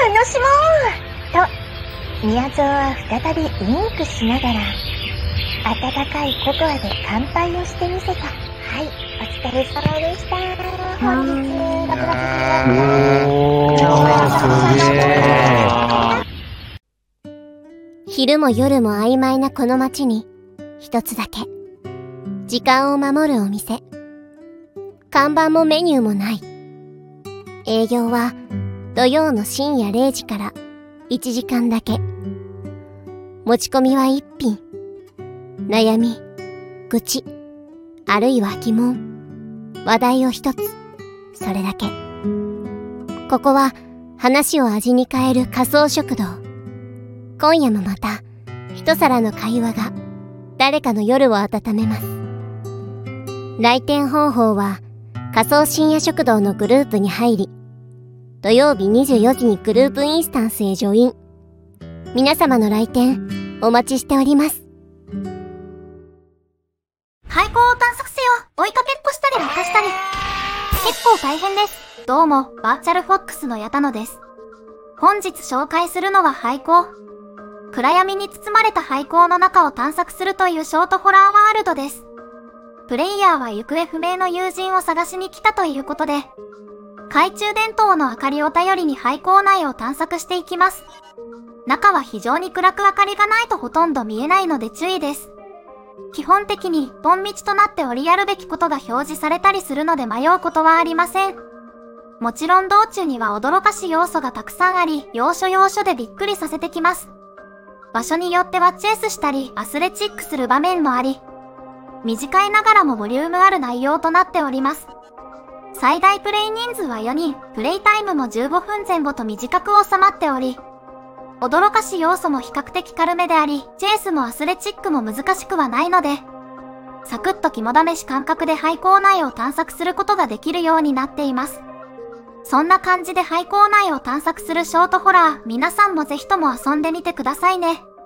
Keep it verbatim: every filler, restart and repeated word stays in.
楽しもうと、宮蔵は再びウインクしながら、温かいココアで乾杯をしてみせた。はい、お疲れ様でした。本日、ご苦労様でした。 昼も夜も曖昧なこの街に、一つだけ、時間を守るお店。看板もメニューもない。営業は土曜の深夜れいじからいちじかんだけ。持ち込みはいっぴん。悩み、愚痴、あるいは疑問、話題を一つ、それだけ。ここは話を味に変える仮想食堂。今夜もまた一皿の会話が誰かの夜を温めます。来店方法は仮想深夜食堂のグループに入り、土曜日にじゅうよじにグループインスタンスへジョイン。皆様の来店お待ちしております。 廃校を探索せよ。追いかけっこしたり落下したり。結構大変です。どうも、バーチャルフォックスの矢田野です。本日紹介するのは廃校。暗闇に包まれた廃校の中を探索するというショートホラーワールドです。プレイヤーは行方不明の友人を探しに来たということで、懐中電灯の明かりを頼りに廃校内を探索していきます。中は非常に暗く明かりがないとほとんど見えないので注意です。基本的に一本道となっておりやるべきことが表示されたりするので迷うことはありません。もちろん道中には驚かしい要素がたくさんあり、要所要所でびっくりさせてきます。場所によってはチェイスしたりアスレチックする場面もあり、短いながらもボリュームある内容となっております。最大プレイ人数はよにん、プレイタイムもじゅうごふんぜん後と短く収まっており、驚かし要素も比較的軽めであり、チェイスもアスレチックも難しくはないので、サクッと肝試し感覚で廃校内を探索することができるようになっています。そんな感じで廃校内を探索するショートホラー、皆さんもぜひとも遊んでみてくださいね。